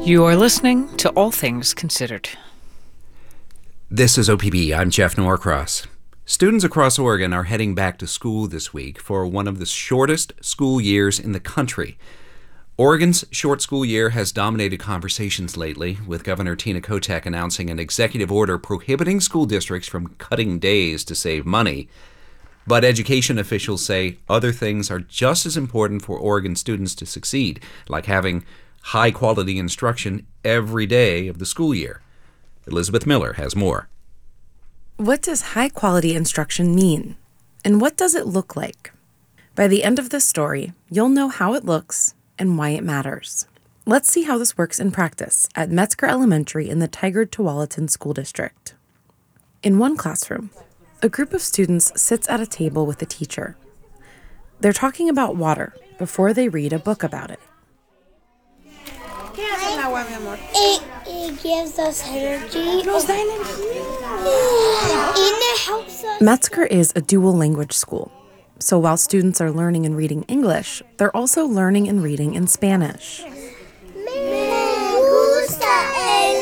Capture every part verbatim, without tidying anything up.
You are listening to All Things Considered. This is O P B. I'm Jeff Norcross. Students across Oregon are heading back to school this week for one of the shortest school years in the country. Oregon's short school year has dominated conversations lately, with Governor Tina Kotek announcing an executive order prohibiting school districts from cutting days to save money. But education officials say other things are just as important for Oregon students to succeed, like having high-quality instruction every day of the school year. Elizabeth Miller has more. What does high-quality instruction mean? And what does it look like? By the end of this story, you'll know how it looks and why it matters. Let's see how this works in practice at Metzger Elementary in the Tigard-Tualatin School District. In one classroom, a group of students sits at a table with a teacher. They're talking about water before they read a book about it. It, it gives us energy. Nos da energía. And it helps us. Metzger is a dual language school. So while students are learning and reading English, they're also learning and reading in Spanish. Me gusta el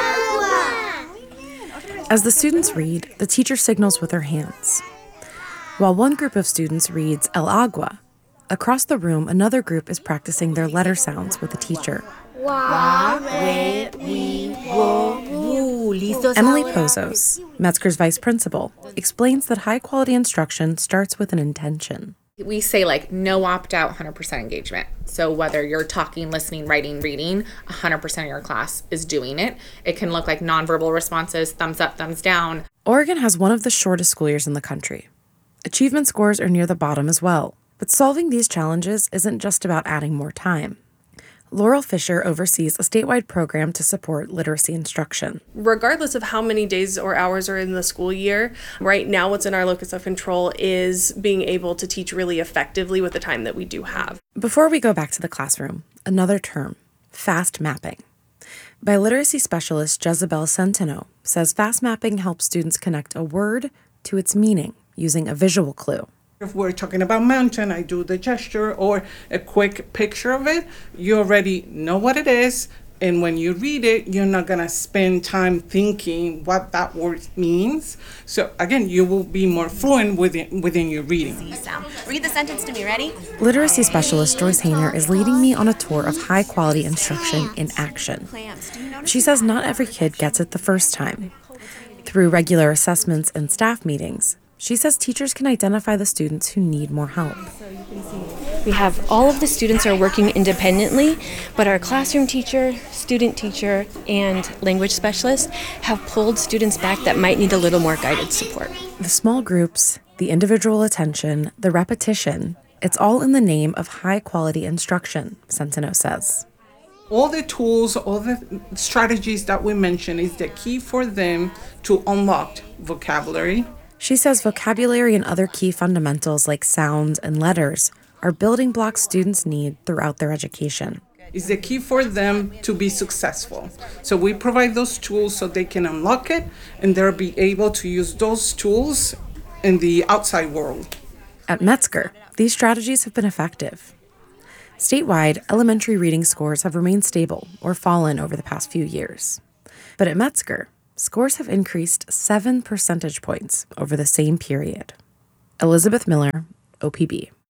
agua. As the students read, the teacher signals with her hands. While one group of students reads El Agua, across the room, another group is practicing their letter sounds with the teacher. Wa, we, we, wo, wu. Emily Pozos, Metzger's vice principal, explains that high-quality instruction starts with an intention. We say like no opt-out, one hundred percent engagement. So whether you're talking, listening, writing, reading, one hundred percent of your class is doing it. It can look like nonverbal responses, thumbs up, thumbs down. Oregon has one of the shortest school years in the country. Achievement scores are near the bottom as well. But solving these challenges isn't just about adding more time. Laurel Fisher oversees a statewide program to support literacy instruction. Regardless of how many days or hours are in the school year, right now what's in our locus of control is being able to teach really effectively with the time that we do have. Before we go back to the classroom, another term, fast mapping. Biliteracy specialist Jezebel Centeno says fast mapping helps students connect a word to its meaning using a visual clue. If we're talking about mountain, I do the gesture or a quick picture of it. You already know what it is. And when you read it, you're not going to spend time thinking what that word means. So again, you will be more fluent within, within your reading. Read the sentence to me, ready? Literacy specialist Joyce Hayner is leading me on a tour of high-quality instruction in action. She says not every kid gets it the first time. Through regular assessments and staff meetings, she says teachers can identify the students who need more help. We have all of the students are working independently, but our classroom teacher, student teacher, and language specialist have pulled students back that might need a little more guided support. The small groups, the individual attention, the repetition, it's all in the name of high-quality instruction, Centeno says. All the tools, all the strategies that we mentioned is the key for them to unlock vocabulary. She says vocabulary and other key fundamentals like sounds and letters are building blocks students need throughout their education. It's the key for them to be successful. So we provide those tools so they can unlock it and they'll be able to use those tools in the outside world. At Metzger, these strategies have been effective. Statewide, elementary reading scores have remained stable or fallen over the past few years. But at Metzger, scores have increased seven percentage points over the same period. Elizabeth Miller, O P B.